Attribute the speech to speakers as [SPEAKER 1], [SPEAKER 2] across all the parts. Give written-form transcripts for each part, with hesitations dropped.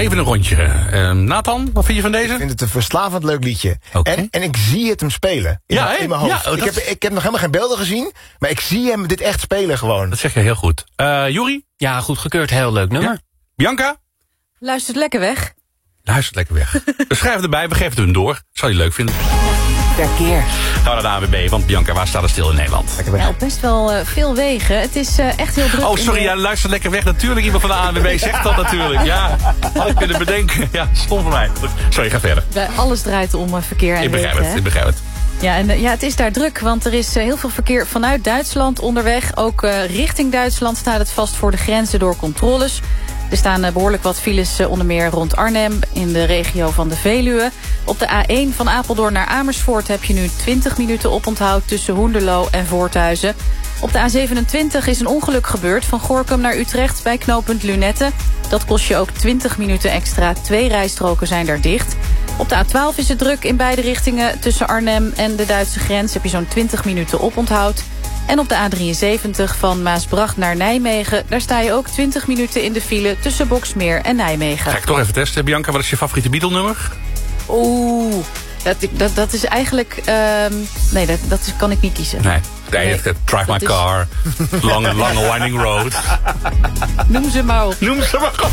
[SPEAKER 1] Even een rondje. Nathan, wat vind je van deze?
[SPEAKER 2] Ik vind het een verslavend leuk liedje.
[SPEAKER 1] Okay.
[SPEAKER 2] En ik zie het hem spelen. In mijn hoofd.
[SPEAKER 1] Ja,
[SPEAKER 2] ik heb nog helemaal geen beelden gezien, maar ik zie hem dit echt spelen gewoon.
[SPEAKER 1] Dat zeg je heel goed. Juri?
[SPEAKER 3] Ja, goedgekeurd. Heel leuk nummer.
[SPEAKER 1] Ja. Bianca?
[SPEAKER 4] Luistert lekker weg.
[SPEAKER 1] Luistert lekker weg. We schrijven erbij, we geven het hun door. Zal je leuk vinden.
[SPEAKER 4] Verkeer.
[SPEAKER 1] Gaan we naar de ANWB, want Bianca, waar staat er stil in Nederland?
[SPEAKER 4] Ja, op best wel veel wegen. Het is echt heel druk.
[SPEAKER 1] Oh, sorry, ja, luister lekker weg. Natuurlijk, iemand van de ANWB zegt dat natuurlijk. Ja, had ik kunnen bedenken. Ja, stom voor mij. Sorry, ga verder.
[SPEAKER 4] Alles draait om verkeer en wegen.
[SPEAKER 1] Ik begrijp het.
[SPEAKER 4] Ja, en het is daar druk, want er is heel veel verkeer vanuit Duitsland onderweg. Ook richting Duitsland staat het vast voor de grenzen door controles. Er staan behoorlijk wat files, onder meer rond Arnhem, in de regio van de Veluwe. Op de A1 van Apeldoorn naar Amersfoort heb je nu 20 minuten oponthoud tussen Hoenderloo en Voorthuizen. Op de A27 is een ongeluk gebeurd van Gorinchem naar Utrecht bij knooppunt Lunette. Dat kost je ook 20 minuten extra. 2 rijstroken zijn daar dicht. Op de A12 is het druk in beide richtingen. Tussen Arnhem en de Duitse grens heb je zo'n 20 minuten oponthoud. En op de A73 van Maasbracht naar Nijmegen, daar sta je ook 20 minuten in de file tussen Boksmeer en Nijmegen.
[SPEAKER 1] Ga ik toch even testen, Bianca. Wat is je favoriete Beatle-nummer?
[SPEAKER 4] Oeh, dat is eigenlijk... nee, dat kan ik niet kiezen.
[SPEAKER 1] Nee. Drive My Car, Long Winding Road.
[SPEAKER 4] Noem ze maar op.
[SPEAKER 1] Noem ze maar op.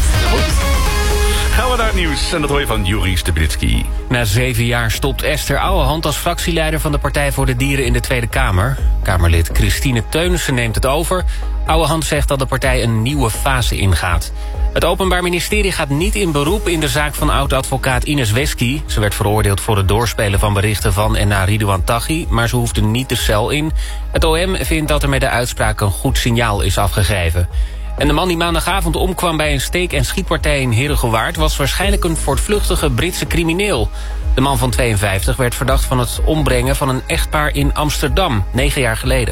[SPEAKER 1] Gaan we naar het nieuws. En dat hoor je van Juri Stepinitsky.
[SPEAKER 3] Na 7 jaar stopt Esther Ouwehand als fractieleider van de Partij voor de Dieren in de Tweede Kamer. Kamerlid Christine Teunissen neemt het over. Ouwehand zegt dat de partij een nieuwe fase ingaat. Het Openbaar Ministerie gaat niet in beroep in de zaak van oud-advocaat Ines Wesky. Ze werd veroordeeld voor het doorspelen van berichten van en naar Ridouan Taghi, maar ze hoefde niet de cel in. Het OM vindt dat er met de uitspraak een goed signaal is afgegeven. En de man die maandagavond omkwam bij een steek- en schietpartij in Heerhugowaard was waarschijnlijk een voortvluchtige Britse crimineel. De man van 52 werd verdacht van het ombrengen van een echtpaar in Amsterdam, 9 jaar geleden.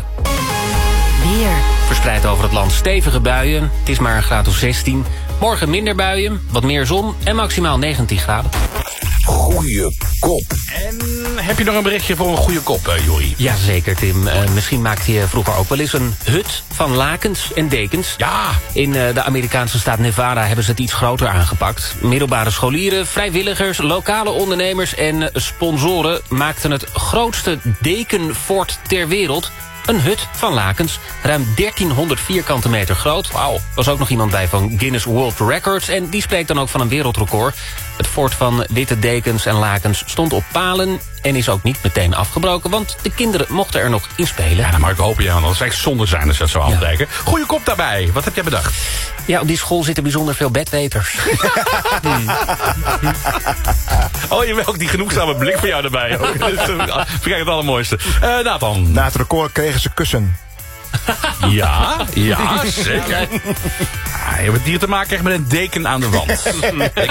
[SPEAKER 4] Weer.
[SPEAKER 3] Verspreid over het land stevige buien. Het is maar een graad of 16. Morgen minder buien, wat meer zon en maximaal 19 graden.
[SPEAKER 1] Goeie kop. En heb je nog een berichtje voor een goede kop, Jori?
[SPEAKER 3] Jazeker, Tim. Misschien maakte je vroeger ook wel eens een hut van lakens en dekens.
[SPEAKER 1] Ja.
[SPEAKER 3] In de Amerikaanse staat Nevada hebben ze het iets groter aangepakt. Middelbare scholieren, vrijwilligers, lokale ondernemers en sponsoren maakten het grootste dekenfort ter wereld. Een hut van lakens, ruim 1300 vierkante meter groot. Wauw. Er was ook nog iemand bij van Guinness World Records en die spreekt dan ook van een wereldrecord. Het fort van witte dekens en lakens stond op palen en is ook niet meteen afgebroken, want de kinderen mochten er nog in spelen.
[SPEAKER 1] Ja, dat mag ik hopen, ja, want dat zou echt zonde zijn als je dat zo afbreken. Goeie kop daarbij. Wat heb jij bedacht?
[SPEAKER 3] Ja, op die school zitten bijzonder veel bedweters.
[SPEAKER 1] Oh, je wil ook die genoegzame blik van jou erbij. Vind ik het allermooiste. Nathan.
[SPEAKER 2] Na het record kregen ze kussen.
[SPEAKER 1] Ja, zeker. Je hebt het hier te maken met een deken aan de wand.